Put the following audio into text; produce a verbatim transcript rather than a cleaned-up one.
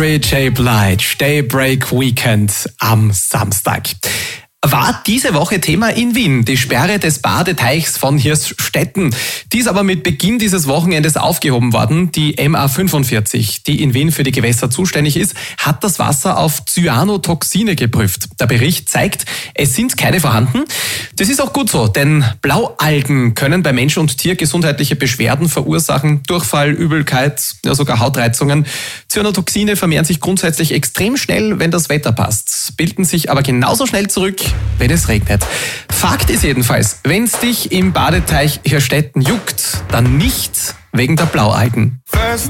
Mary J. Blige, Daybreak Weekend am Samstag. War diese Woche Thema in Wien, die Sperre des Badeteichs von Hirschstetten. Die ist aber mit Beginn dieses Wochenendes aufgehoben worden. Die M A fünfundvierzig, die in Wien für die Gewässer zuständig ist, hat das Wasser auf Cyanotoxine geprüft. Der Bericht zeigt, es sind keine vorhanden. Das ist auch gut so, denn Blaualgen können bei Mensch und Tier gesundheitliche Beschwerden verursachen. Durchfall, Übelkeit, ja sogar Hautreizungen. Cyanotoxine vermehren sich grundsätzlich extrem schnell, wenn das Wetter passt, bilden sich aber genauso schnell zurück, wenn es regnet. Fakt ist jedenfalls, wenn es dich im Badeteich Hirschstetten juckt, dann nicht wegen der Blaualgen. First